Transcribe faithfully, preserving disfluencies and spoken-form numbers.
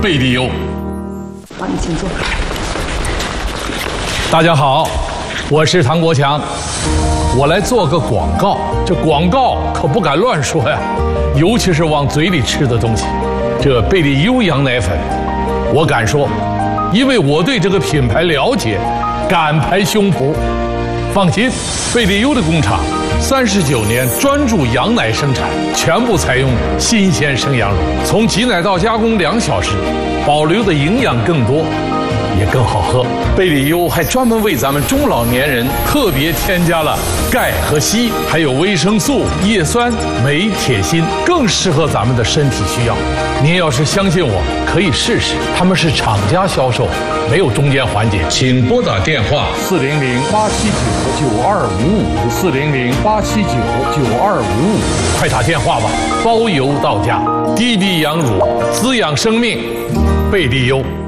贝利优。 好，你请坐。 大家好，我是唐国强，我来做个广告。这广告可不敢乱说呀，尤其是往嘴里吃的东西。这贝利优羊奶粉，我敢说，因为我对这个品牌了解，敢拍胸脯。放心，贝利优的工厂三十九年专注羊奶生产，全部采用新鲜生羊乳，从挤奶到加工两小时，保留的营养更多，也更好喝。贝利优还专门为咱们中老年人特别添加了钙和硒，还有维生素、叶酸、镁、铁、锌，更适合咱们的身体需要。您要是相信我，可以试试。他们是厂家销售，没有中间环节。请拨打电话四零零八七九九二五五四零零八七九九二五五，快打电话吧，包邮到家。低低羊乳，滋养生命，贝利优。